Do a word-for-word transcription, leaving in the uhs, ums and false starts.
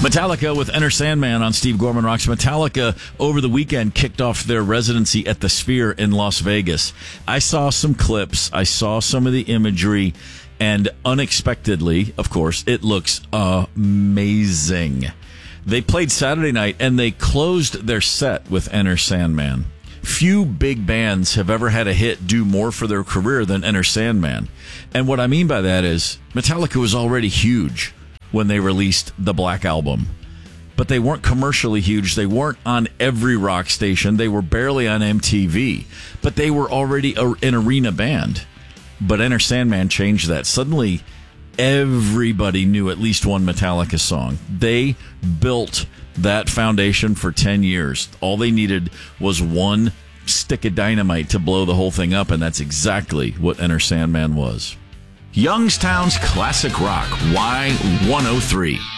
Metallica with Enter Sandman on Steve Gorman Rocks. Metallica over the weekend kicked off their residency at the Sphere in Las Vegas. I saw some clips. I saw some of the imagery, and unexpectedly, of course, it looks amazing. They played Saturday night, and they closed their set with Enter Sandman. Few big bands have ever had a hit do more for their career than Enter Sandman. And what I mean by that is Metallica was already huge when they released the Black Album. But they weren't commercially huge. They weren't on every rock station. They were barely on M T V. But they were already a, an arena band. But Enter Sandman changed that. Suddenly, everybody knew at least one Metallica song. They built that foundation for ten years. All they needed was one stick of dynamite to blow the whole thing up, and that's exactly what Enter Sandman was. Youngstown's Classic Rock, Y one oh three.